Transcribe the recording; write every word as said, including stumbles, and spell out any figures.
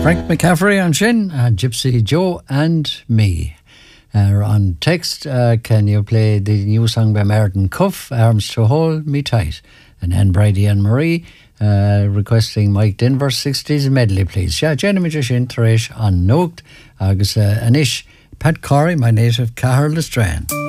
Frank McCaffrey on Shin, uh, Gypsy Joe and me. Uh, on text, uh, can you play the new song by Martin Cuff, Arms to Hold Me Tight? And then Brady and Marie uh, requesting Mike Denver sixties medley, please. Yeah, Jenny Shin, Thresh on Note, Agus uh, Anish, Pat Corey, my native Cahir Lestrand.